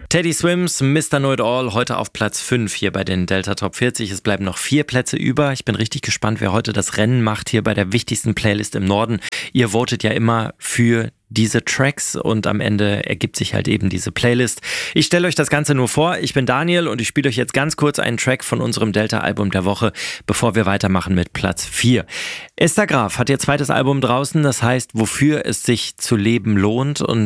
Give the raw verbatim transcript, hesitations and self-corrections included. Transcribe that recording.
Teddy Swims, Mister Know It All, heute auf Platz fünf hier bei den Delta Top vierzig. Es bleiben noch vier Plätze über. Ich bin richtig gespannt, wer heute das Rennen macht hier bei der wichtigsten Playlist im Norden. Ihr votet ja immer für diese Tracks und am Ende ergibt sich halt eben diese Playlist. Ich stelle euch das Ganze nur vor. Ich bin Daniel und ich spiele euch jetzt ganz kurz einen Track von unserem Delta-Album der Woche, bevor wir weitermachen mit Platz vier. Esther Graf hat ihr zweites Album draußen, das heißt, wofür es sich zu leben lohnt, und